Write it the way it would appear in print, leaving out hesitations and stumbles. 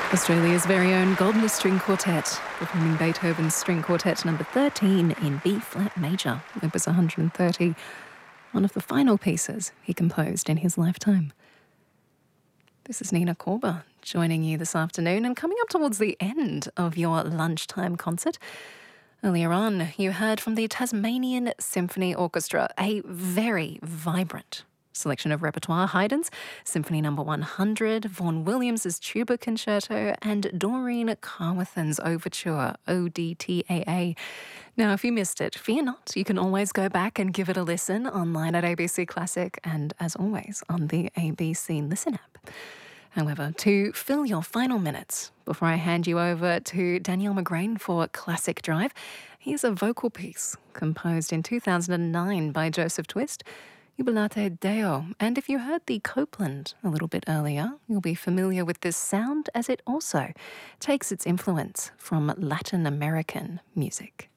Australia's very own Goldner String Quartet, performing Beethoven's String Quartet number 13 in B-flat major, opus 130, one of the final pieces he composed in his lifetime. This is Nina Korber joining you this afternoon and coming up towards the end of your lunchtime concert. Earlier on, you heard from the Tasmanian Symphony Orchestra, a very vibrant selection of repertoire: Haydn's Symphony No. 100, Vaughan Williams' Tuba Concerto, and Doreen Carwathan's Overture, ODTAA. Now, if you missed it, fear not. You can always go back and give it a listen online at ABC Classic and, as always, on the ABC Listen app. However, to fill your final minutes before I hand you over to Danielle McGrain for Classic Drive, here's a vocal piece composed in 2009 by Joseph Twist, Jubilate Deo. And if you heard the Copeland a little bit earlier, you'll be familiar with this sound, as it also takes its influence from Latin American music.